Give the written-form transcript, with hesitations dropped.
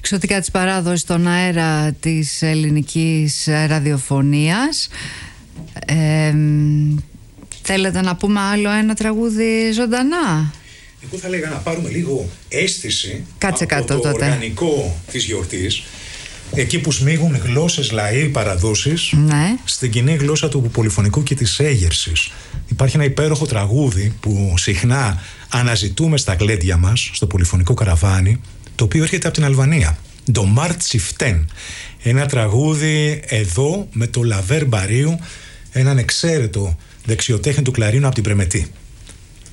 Εξωτικά της παράδοσης στον αέρα της ελληνικής ραδιοφωνίας. Θέλετε να πούμε άλλο ένα τραγούδι ζωντανά? Εγώ θα έλεγα να πάρουμε λίγο αίσθηση. Κάτσε από κάτω το τότε. οργανικό της γιορτής. Εκεί που σμίγουν γλώσσες, λαοί, παραδόσεις, Ναι. στην κοινή γλώσσα του πολυφωνικού και της έγερσης. Υπάρχει ένα υπέροχο τραγούδι που συχνά αναζητούμε στα γλέντια μας, στο πολυφωνικό καραβάνι, το οποίο έρχεται από την Αλβανία. Το Μαρτ Σιφτέν. Ένα τραγούδι εδώ με το Λαβέρ Μπαρίου, έναν εξαίρετο δεξιοτέχνη του κλαρίνου από την Πρεμετή.